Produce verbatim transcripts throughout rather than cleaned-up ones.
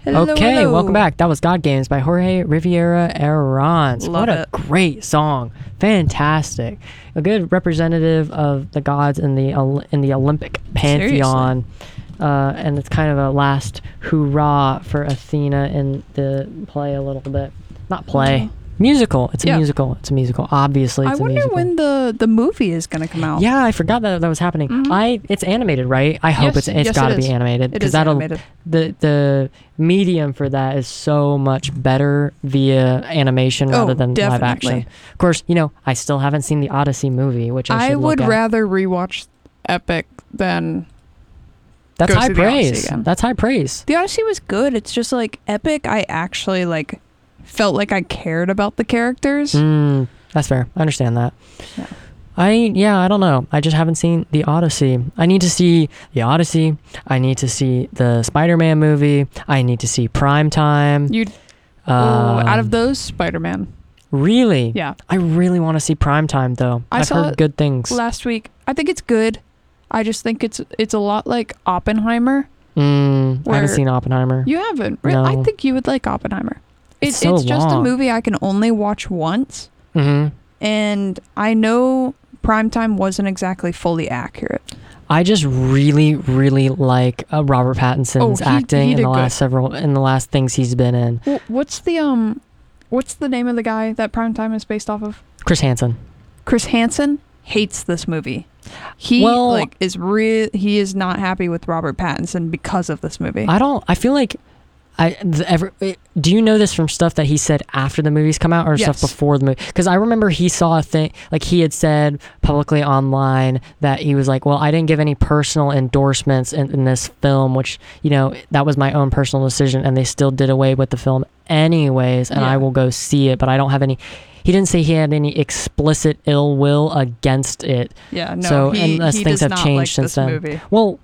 Hello, okay, hello. welcome back. That was God Games by Jorge Rivera Arons. Love What a it. great song. Fantastic. A good representative of the gods in the Ol- in the Olympic pantheon. Uh, and it's kind of a last hoorah for Athena in the play a little bit. Not play. Uh, musical. It's a yeah. musical. It's a musical. Obviously, I it's a wonder musical. when the, the movie is going to come out. Yeah, I forgot that that was happening. Mhm. I it's animated, right? I hope Yes, it's it's yes, got to it be is. animated It is that'll animated. the the medium for that is so much better via animation Oh, rather than live definitely. action. Of course, you know, I still haven't seen the Odyssey movie, which I, I should would look at. rather rewatch Epic than That's go high see the Odyssey praise. again. That's high praise. The Odyssey was good. It's just like Epic. I actually like felt like I cared about the characters. Mm, that's fair. I understand that. Yeah. I yeah, I don't know. I just haven't seen the Odyssey. I need to see the Odyssey. I need to see the Spider-Man movie. I need to see Prime Time. You oh, Um, out of those, Spider-Man. Really? Yeah. I really want to see Prime Time though. I I've saw heard it good things. Last week, I think it's good. I just think it's it's a lot like Oppenheimer. Mm, I haven't where- seen Oppenheimer. You haven't? Re- I No. think you would like Oppenheimer. It, It's so it's just a long. movie I can only watch once, hmm and I know Primetime wasn't exactly fully accurate. I just really, really like uh, Robert Pattinson's Oh, he- acting he in did the good. last several in the last things he's been in. Well, what's the um, what's the name of the guy that Primetime is based off of? Chris Hansen. Chris Hansen hates this movie. He Well- like is real. He is not happy with Robert Pattinson because of this movie. I don't. I feel like. I the, ever, it- do you know this from stuff that he said after the movies come out or Yes. stuff before the movie? Because I remember he saw a thing like he had said publicly online that he was like, "Well, I didn't give any personal endorsements in, in this film, which you know that was my own personal decision, and they still did away with the film anyways, and Yeah. I will go see it, but I don't have any." He didn't say he had any explicit ill will against it. yeah, no. so he, unless he things does have not changed like since this then. movie. Well,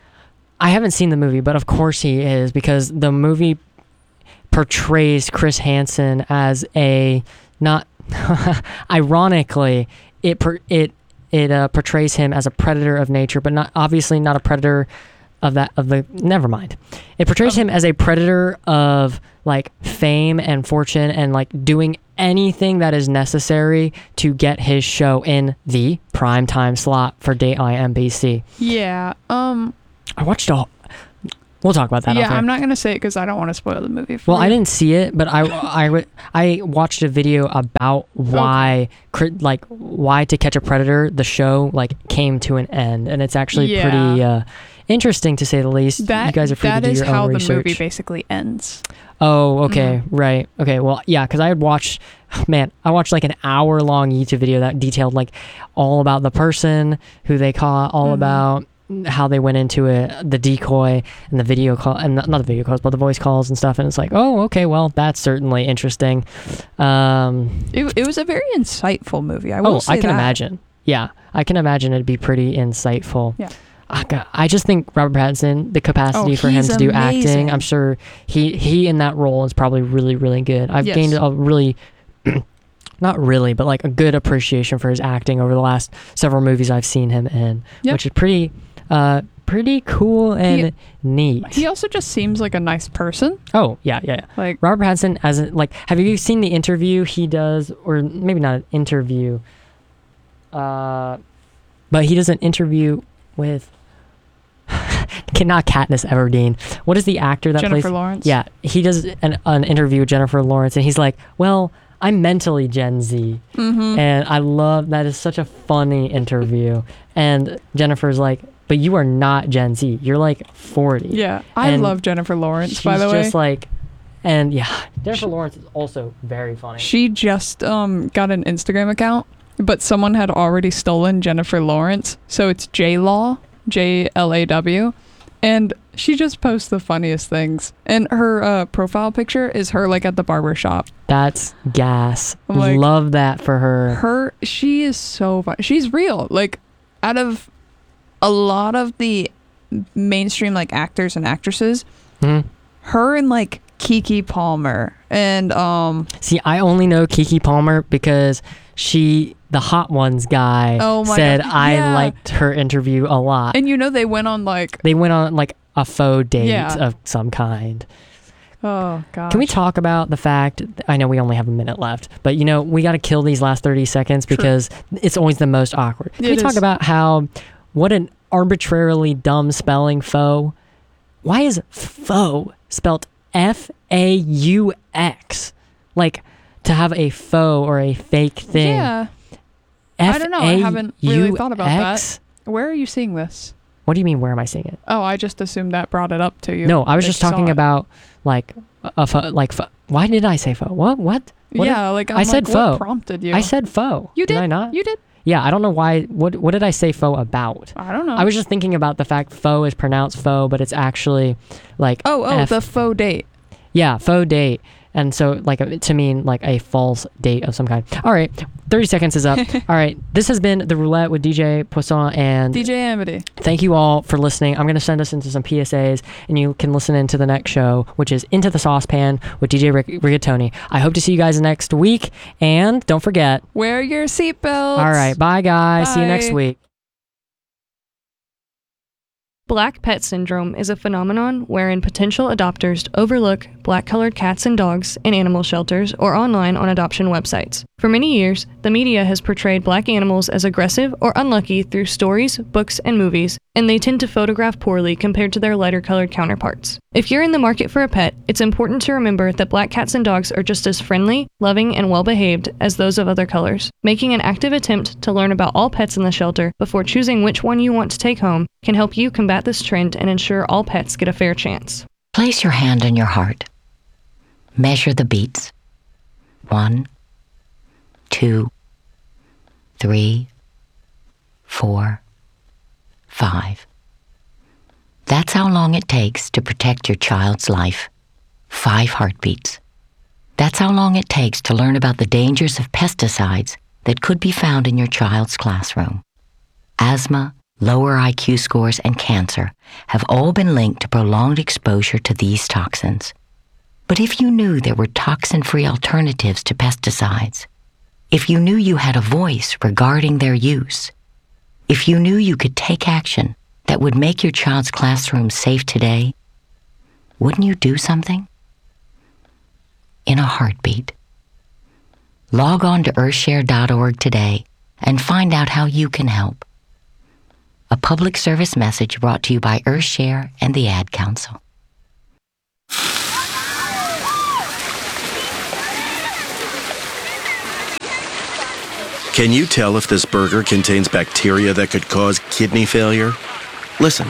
I haven't seen the movie, but of course he is because the movie portrays Chris Hansen as a not ironically it per, it it uh, portrays him as a predator of nature, but not obviously not a predator of that of the never mind. It portrays Um, him as a predator of like fame and fortune and like doing anything that is necessary to get his show in the prime time slot for Dateline N B C. Yeah. Um. I watched all. We'll talk about that. Yeah, off air. I'm not gonna say it because I don't want to spoil the movie. For Well, you. I didn't see it, but I, I, w- I watched a video about why, cri- like, why To Catch a Predator, the show, like, came to an end, and it's actually Yeah. pretty uh, interesting to say the least. That you guys are free that to do is your how own the research. movie basically ends. Oh, okay, Mhm. right, okay. Well, yeah, because I had watched, man, I watched like an hour long YouTube video that detailed like all about the person who they caught, all Mhm. about how they went into it, the decoy and the video call, and not the video calls, but the voice calls and stuff. And it's like, oh, okay, well, that's certainly interesting. Um, It, it was a very insightful movie. I will oh, say I can that. imagine. Yeah, I can imagine it'd be pretty insightful. Yeah. I, got- I just think Robert Pattinson, the capacity Oh, for him he's to do amazing. acting, I'm sure he he in that role is probably really really good. I've Yes. gained a really, not really, but like a good appreciation for his acting over the last several movies I've seen him in, Yep. which is pretty, uh, pretty cool and neat. He also just seems like a nice person. oh yeah, yeah, yeah. Like Robert Pattinson as a, like, have you seen the interview he does, or maybe not an interview, uh, but he does an interview with, not Katniss Everdeen. What is the actor that Jennifer plays? Lawrence. Yeah, he does an, an interview with Jennifer Lawrence, and he's like, "Well, I'm mentally Gen Z," Mm-hmm. and I love that. Is such a funny interview, and Jennifer's like, "But you are not Gen Z. You're like forty." Yeah, I And love Jennifer Lawrence. By She's the way, just like, and yeah, Jennifer She- Lawrence is also very funny. she just um got an Instagram account, but someone had already stolen Jennifer Lawrence, so it's J Law, J L A W, and she just posts the funniest things. And her uh, profile picture is her like at the barber shop. That's gas. I'm like- Love that for her. Her, she is so fun. She's real. Like, out of a lot of the mainstream like actors and actresses, Mhm. her and like Keke Palmer and um See, I only know Keke Palmer because she, the Hot Ones guy, Oh my said God, I yeah. liked her interview a lot. and you know they went on like They went on like a faux date Yeah. of some kind. Oh, God. Can we talk about the fact, I know we only have a minute left, but you know, we got to kill these last thirty seconds because True. It's always the most awkward. Can it we talk is. about how, what an arbitrarily dumb spelling, faux? Why is faux spelled F A U X? Like, to have a faux or a fake thing. Yeah. I don't know. I haven't really thought about F A U X? that. Where are you seeing this? What do you mean, where am I seeing it? Oh, I just assumed that brought it up to you. No, I was that just you saw talking it. about, like, a faux, like, faux. Why did I say faux? What? What? What yeah, did, like, I'm I said like, faux. What prompted you? I said faux. You did? Did I not? You did? Yeah, I don't know why. What What did I say faux about? I don't know. I was just thinking about the fact faux is pronounced faux, but it's actually, like, Oh, oh, F- the faux date. Yeah, faux date. And so, like, to mean, like, a false date of some kind. All right, thirty seconds is up. All right, this has been The Roulette with D J Poisson and... D J Amity. Thank you all for listening. I'm going to send us into some P S As, and you can listen into the next show, which is Into the Saucepan with D J Rick- Rigatoni. I hope to see you guys next week, and don't forget... Wear your seatbelts. All right, bye, guys. Bye. See you next week. Black pet syndrome is a phenomenon wherein potential adopters overlook black-colored cats and dogs in animal shelters or online on adoption websites. For many years, the media has portrayed black animals as aggressive or unlucky through stories, books, and movies, and they tend to photograph poorly compared to their lighter-colored counterparts. If you're in the market for a pet, it's important to remember that black cats and dogs are just as friendly, loving, and well-behaved as those of other colors. Making an active attempt to learn about all pets in the shelter before choosing which one you want to take home can help you combat this trend and ensure all pets get a fair chance. Place your hand on your heart. Measure the beats. One, two, three, four, five. That's how long it takes to protect your child's life. Five heartbeats. That's how long it takes to learn about the dangers of pesticides that could be found in your child's classroom. Asthma, lower I Q scores, and cancer have all been linked to prolonged exposure to these toxins. But if you knew there were toxin-free alternatives to pesticides, if you knew you had a voice regarding their use, if you knew you could take action that would make your child's classroom safe today, wouldn't you do something? In a heartbeat. Log on to earthshare dot org today and find out how you can help. A public service message brought to you by Earthshare and the Ad Council. Can you tell if this burger contains bacteria that could cause kidney failure? Listen.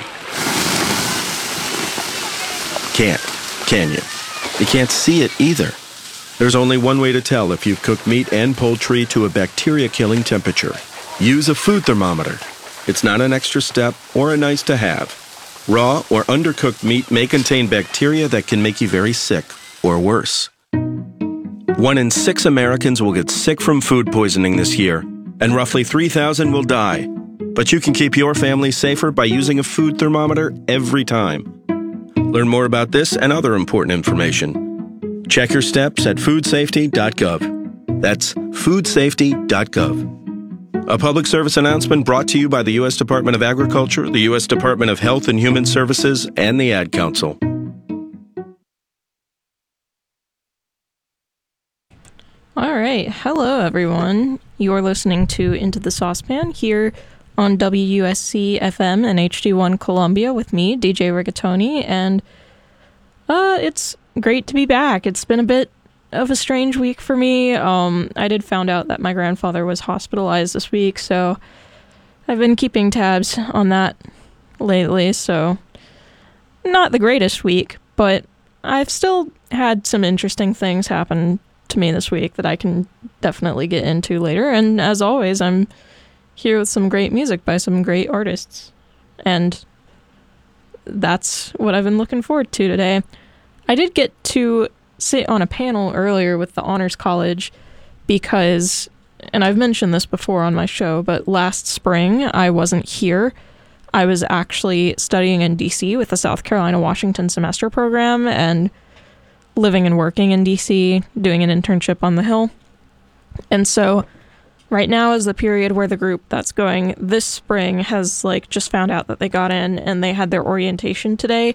Can't, can you? You can't see it either. There's only one way to tell if you've cooked meat and poultry to a bacteria-killing temperature. Use a food thermometer. It's not an extra step or a nice to have. Raw or undercooked meat may contain bacteria that can make you very sick or worse. One in six Americans will get sick from food poisoning this year, and roughly three thousand will die. But you can keep your family safer by using a food thermometer every time. Learn more about this and other important information. Check your steps at food safety dot gov. That's food safety dot gov. A public service announcement brought to you by the U S Department of Agriculture, the U S Department of Health and Human Services, and the Ad Council. All right. Hello, everyone. You're listening to Into the Saucepan here on W U S C F M and H D one Columbia with me, D J Rigatoni, and uh, it's great to be back. It's been a bit of a strange week for me. Um, I did found out that my grandfather was hospitalized this week, so I've been keeping tabs on that lately, so not the greatest week, but I've still had some interesting things happen to me this week that I can definitely get into later. And as always, I'm here with some great music by some great artists. And that's what I've been looking forward to today. I did get to sit on a panel earlier with the Honors College because, and I've mentioned this before on my show, but last spring I wasn't here. I was actually studying in D C with the South Carolina Washington semester program and living and working in D C, doing an internship on the Hill. And so right now is the period where the group that's going this spring has like just found out that they got in and they had their orientation today.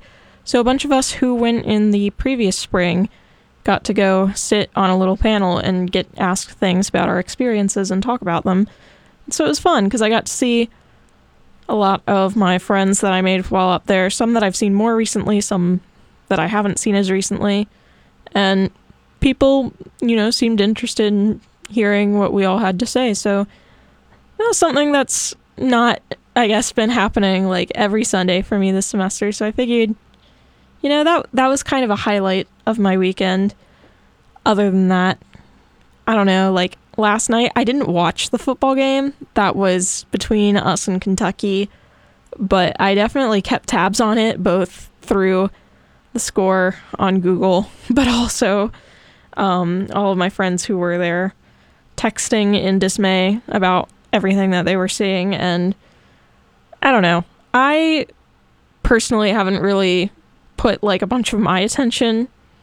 So a bunch of us who went in the previous spring got to go sit on a little panel and get asked things about our experiences and talk about them. So it was fun because I got to see a lot of my friends that I made while up there, some that I've seen more recently, some that I haven't seen as recently. And people, you know, seemed interested in hearing what we all had to say. So that was something that's not, I guess, been happening like every Sunday for me this semester. So I figured, you know, that that was kind of a highlight of my weekend. Other than that, I don't know, like last night I didn't watch the football game that was between us and Kentucky, but I definitely kept tabs on it, both through the score on Google, but also um, all of my friends who were there texting in dismay about everything that they were seeing. And I don't know, I personally haven't really put like a bunch of my attention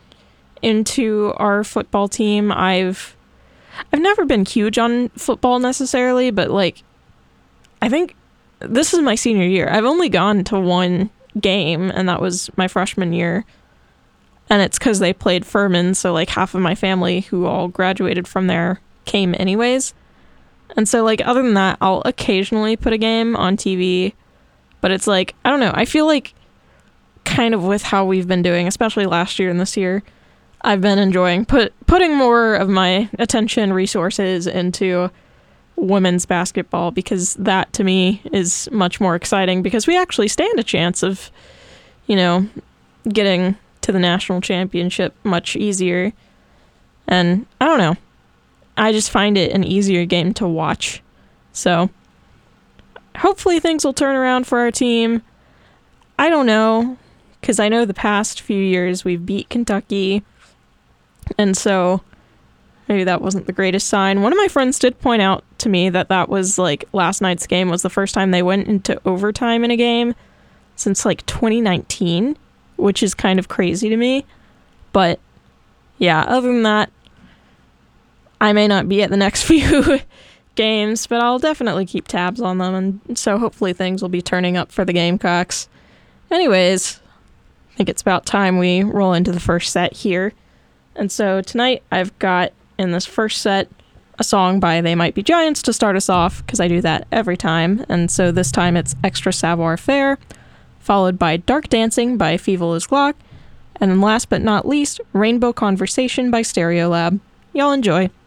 into our football team. I've I've never been huge on football necessarily, but like I think this is my senior year. I've only gone to one game, and that was my freshman year. And it's because they played Furman, so like half of my family who all graduated from there came anyways. And so like other than that, I'll occasionally put a game on T V, but it's like, I don't know, I feel like kind of with how we've been doing, especially last year and this year, I've been enjoying put putting more of my attention resources into women's basketball, because that to me is much more exciting, because we actually stand a chance of, you know, getting to the national championship much easier. And I don't know, I just find it an easier game to watch. So hopefully things will turn around for our team. I don't know, because I know the past few years we've beat Kentucky, and so maybe that wasn't the greatest sign. One of my friends did point out to me that that was like last night's game was the first time they went into overtime in a game since like twenty nineteen, which is kind of crazy to me. But yeah, other than that, I may not be at the next few games, but I'll definitely keep tabs on them, and so hopefully things will be turning up for the Gamecocks. Anyways, I think it's about time we roll into the first set here. And so tonight I've got in this first set a song by They Might Be Giants to start us off, because I do that every time. And so this time it's Extra Savoir Faire, followed by Dark Dancing by Fievel is Glock, and then last but not least, Rainbow Conversation by Stereolab. Y'all enjoy.